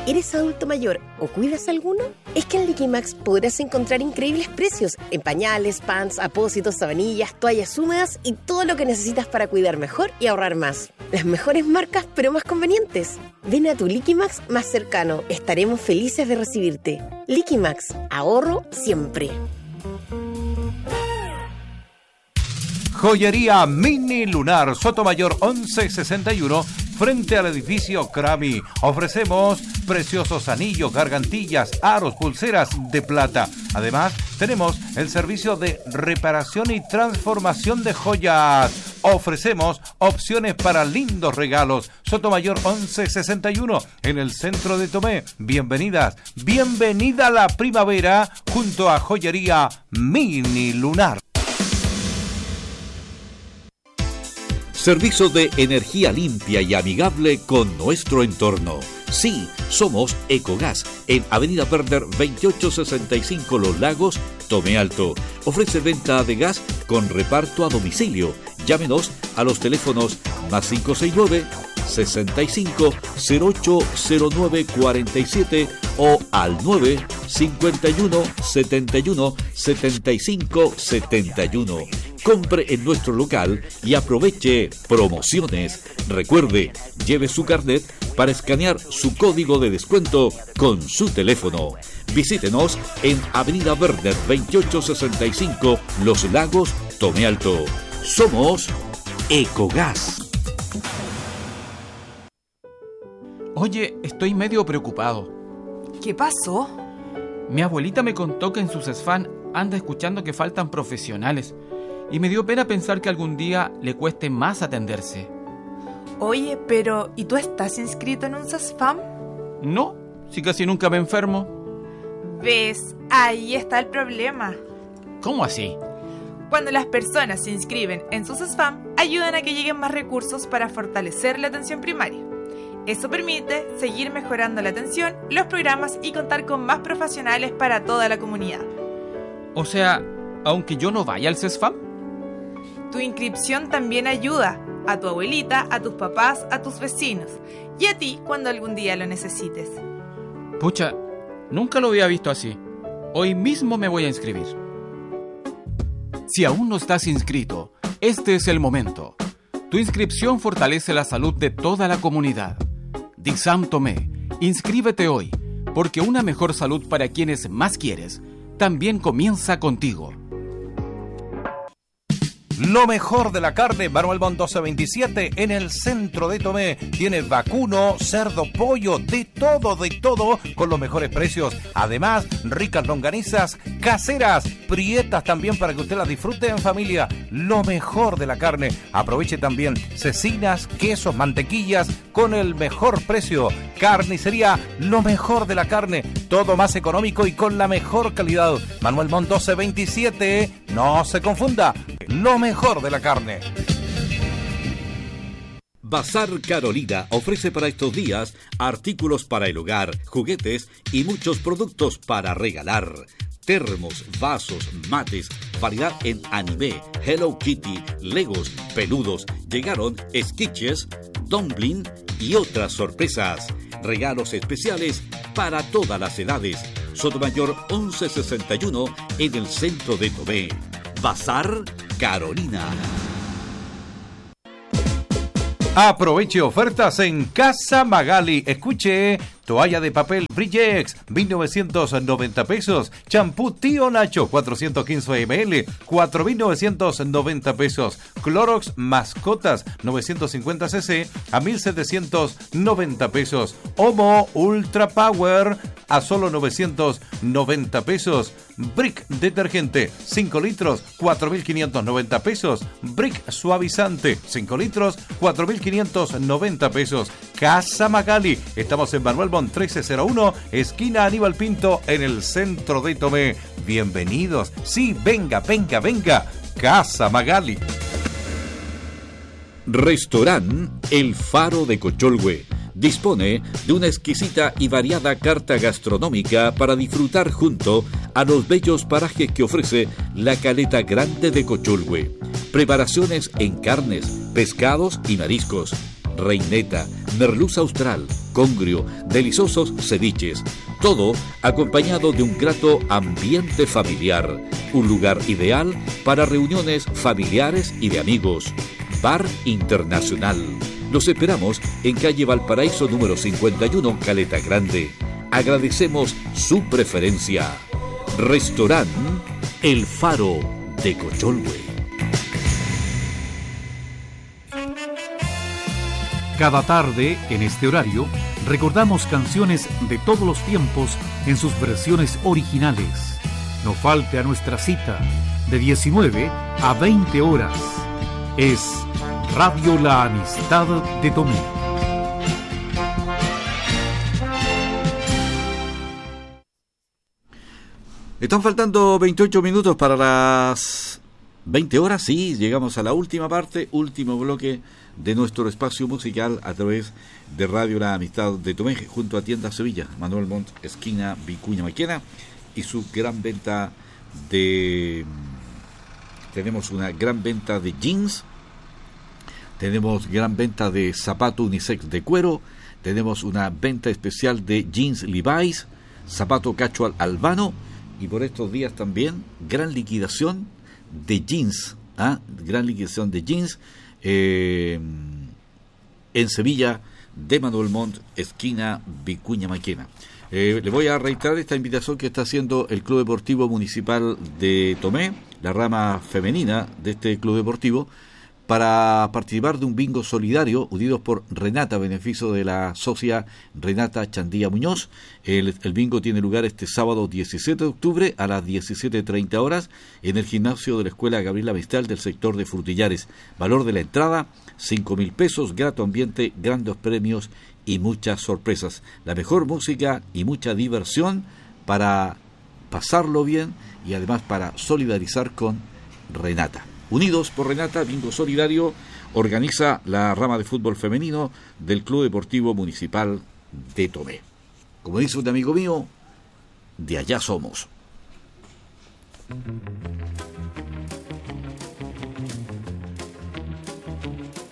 ¿Eres adulto mayor o cuidas alguno? Es que en Liquimax podrás encontrar increíbles precios en pañales, pants, apósitos, sabanillas, toallas húmedas y todo lo que necesitas para cuidar mejor y ahorrar más. Las mejores marcas, pero más convenientes. Ven a tu Liquimax más cercano. Estaremos felices de recibirte. Liquimax, ahorro siempre. Joyería Mini Lunar, Sotomayor 1161, frente al edificio Crami. Ofrecemos preciosos anillos, gargantillas, aros, pulseras de plata. Además, tenemos el servicio de reparación y transformación de joyas. Ofrecemos opciones para lindos regalos. Sotomayor 1161, en el centro de Tomé. Bienvenidas, bienvenida a la primavera junto a Joyería Mini Lunar. Servicio de energía limpia y amigable con nuestro entorno. Sí, somos Ecogas, en Avenida Perder 2865 Los Lagos, Tomé Alto. Ofrece venta de gas con reparto a domicilio. Llámenos a los teléfonos más 569 65 0809 47 o al 951 71 75 71. Compre en nuestro local y aproveche promociones. Recuerde, lleve su carnet para escanear su código de descuento con su teléfono. Visítenos en Avenida Verde 2865 Los Lagos, Tomé Alto. Somos Ecogas. Oye, estoy medio preocupado. ¿Qué pasó? Mi abuelita me contó que en su CESFAM anda escuchando que faltan profesionales y me dio pena pensar que algún día le cueste más atenderse. Oye, pero ¿y tú estás inscrito en un CESFAM? No, si casi nunca me enfermo. ¿Ves? Ahí está el problema. ¿Cómo así? Cuando las personas se inscriben en su CESFAM, ayudan a que lleguen más recursos para fortalecer la atención primaria. Eso permite seguir mejorando la atención, los programas y contar con más profesionales para toda la comunidad. O sea, aunque yo no vaya al CESFAM. Tu inscripción también ayuda a tu abuelita, a tus papás, a tus vecinos y a ti cuando algún día lo necesites. Pucha, nunca lo había visto así. Hoy mismo me voy a inscribir. Si aún no estás inscrito, este es el momento. Tu inscripción fortalece la salud de toda la comunidad. DISAM Tomé, inscríbete hoy, porque una mejor salud para quienes más quieres también comienza contigo. Lo mejor de la carne, Manuel Montt 1227, en el centro de Tomé. Tiene vacuno, cerdo, pollo, de todo, con los mejores precios. Además, ricas longanizas caseras, prietas también para que usted las disfrute en familia. Lo mejor de la carne. Aproveche también cecinas, quesos, mantequillas, con el mejor precio. Carnicería, lo mejor de la carne. Todo más económico y con la mejor calidad. Manuel Montt 1227, no se confunda. Lo mejor de la carne. Bazar Carolina ofrece para estos días artículos para el hogar, juguetes y muchos productos para regalar. Termos, vasos, mates, variedad en anime, Hello Kitty, Legos, peludos. Llegaron sketches, dumpling y otras sorpresas. Regalos especiales para todas las edades. Sotomayor 1161 en el centro de Tomé. Bazar Carolina. Aproveche ofertas en Casa Magali. Escuche, toalla de papel Brillex, 1.990 pesos. Champú Tío Nacho, 415 ml, 4.990 pesos. Clorox Mascotas, 950 cc, a 1.790 pesos. Omo Ultra Power, a solo 990 pesos. Brick Detergente, 5 litros, 4.590 pesos. Brick Suavizante, 5 litros, 4.590 pesos. Casa Magali, estamos en Manuel Montt 1301, esquina Aníbal Pinto, en el centro de Tomé. Bienvenidos. Sí, venga. Casa Magali. Restaurant El Faro de Cocholhue dispone de una exquisita y variada carta gastronómica para disfrutar junto a los bellos parajes que ofrece la Caleta Grande de Cocholhue. Preparaciones en carnes, pescados y mariscos, reineta, merluza austral, congrio, deliciosos ceviches. Todo acompañado de un grato ambiente familiar. Un lugar ideal para reuniones familiares y de amigos. Bar Internacional. Los esperamos en calle Valparaíso número 51, Caleta Grande. Agradecemos su preferencia. Restaurant El Faro de Cocholwe. Cada tarde, en este horario, recordamos canciones de todos los tiempos en sus versiones originales. No falte a nuestra cita, de 19 a 20 horas. Es Radio La Amistad de Tomé. Están faltando 28 minutos para las 20 horas. Sí, llegamos a la última parte, último bloque de nuestro espacio musical a través de Radio La Amistad de Tomé, junto a Tienda Sevilla, Manuel Montt, esquina Vicuña Maquena, y su gran venta de... Tenemos una gran venta de jeans, tenemos gran venta de zapato unisex de cuero, tenemos una venta especial de jeans Levi's, zapato casual albano, y por estos días también gran liquidación de jeans, gran liquidación de jeans en Sevilla, de Manuel Montt, esquina Vicuña Maquena. Le voy a reiterar esta invitación que está haciendo el Club Deportivo Municipal de Tomé, la rama femenina de este club deportivo, para participar de un bingo solidario unidos por Renata, beneficio de la socia Renata Chandía Muñoz. El bingo tiene lugar este sábado 17 de octubre a las 17:30 horas en el gimnasio de la Escuela Gabriela Mistral del sector de Frutillares. Valor de la entrada, 5.000 pesos, grato ambiente, grandes premios y muchas sorpresas. La mejor música y mucha diversión para pasarlo bien y además para solidarizar con Renata. Unidos por Renata, bingo solidario, organiza la rama de fútbol femenino del Club Deportivo Municipal de Tomé. Como dice un amigo mío, de allá somos.